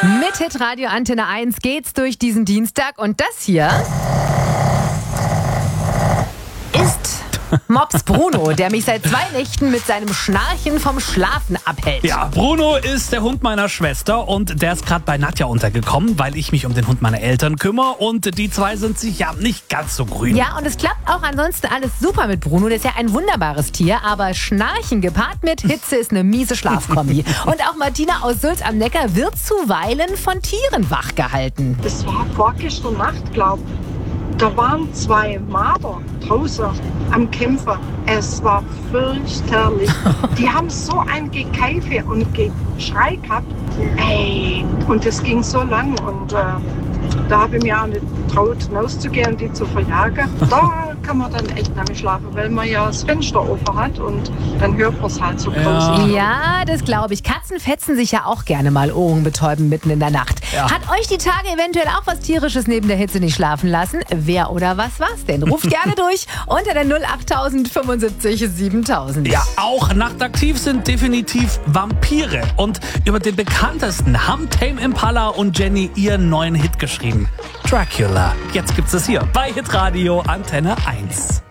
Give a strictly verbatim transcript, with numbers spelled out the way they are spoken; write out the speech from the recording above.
Mit Hitradio Antenne eins geht's durch diesen Dienstag und das hier ist Mops Bruno, der mich seit zwei Nächten mit seinem Schnarchen vom Schlafen abhält. Ja, Bruno ist der Hund meiner Schwester und der ist gerade bei Nadja untergekommen, weil ich mich um den Hund meiner Eltern kümmere und die zwei sind sich ja nicht ganz so grün. Ja, und es klappt auch ansonsten alles super mit Bruno. Der ist ja ein wunderbares Tier, aber Schnarchen gepaart mit Hitze ist eine miese Schlafkombi. Und auch Martina aus Sulz am Neckar wird zuweilen von Tieren wachgehalten. Das war vorgestern Nacht, glaube ich. Da waren zwei Marder draußen am Kämpfen. Es war fürchterlich. Die haben so ein Gekeife und Geschrei gehabt. Ey, und das ging so lang. Und äh, da habe ich mir auch nicht getraut, rauszugehen und die zu verjagen. Da kann man dann echt nicht mehr schlafen, weil man ja das Fenster offen hat und dann hört man es halt so groß. Ja, das glaube ich. Katzen fetzen sich ja auch gerne mal ohrenbetäubend mitten in der Nacht. Ja. Hat euch die Tage eventuell auch was Tierisches neben der Hitze nicht schlafen lassen? Wer oder was war's denn? Ruft gerne durch unter der null acht null fünfundsiebzig siebentausend. Ja, auch nachtaktiv sind definitiv Vampire. Und über den bekanntesten haben Tame Impala und Jenny ihren neuen Hit geschrieben. Dracula. Jetzt gibt's es hier bei Hitradio Antenne eins.